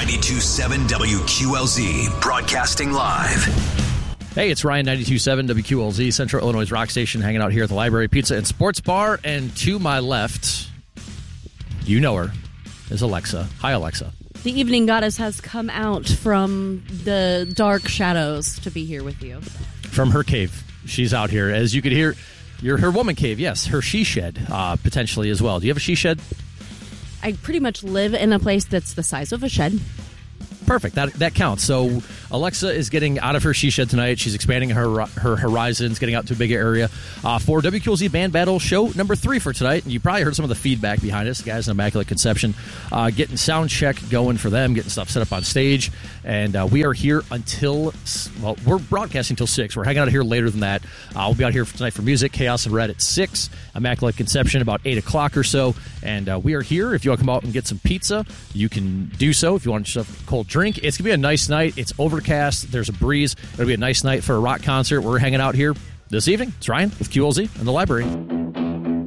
92.7 WQLZ, broadcasting live. Hey, it's Ryan, 92.7 WQLZ, Central Illinois Rock Station, hanging out here at the Library Pizza and Sports Bar. And to my left, you know her, is Alexa. Hi, Alexa. The evening goddess has come out from the dark shadows to be here with you. From her cave. She's out here. As you could hear, her woman cave, yes. Her she shed, potentially as well. Do you have a she shed? I pretty much live in a place that's the size of a shed. Perfect. That counts. So Alexa is getting out of her she shed tonight. She's expanding her horizons, getting out to a bigger area for WQLZ Band Battle show number 3 for tonight. And you probably heard some of the feedback behind us. Guys in Immaculate Conception getting sound check going for them, getting stuff set up on stage. And we are here until, well, we're broadcasting until 6. We're hanging out here later than that. We'll be out here tonight for music. Chaos and Red at 6. Immaculate Conception about 8 o'clock or so. And we are here. If you want to come out and get some pizza, you can do so. If you want to have a cold drink, it's going to be a nice night. It's overcast. There's a breeze. It'll be a nice night for a rock concert. We're hanging out here this evening. It's Ryan with QLZ and the Library.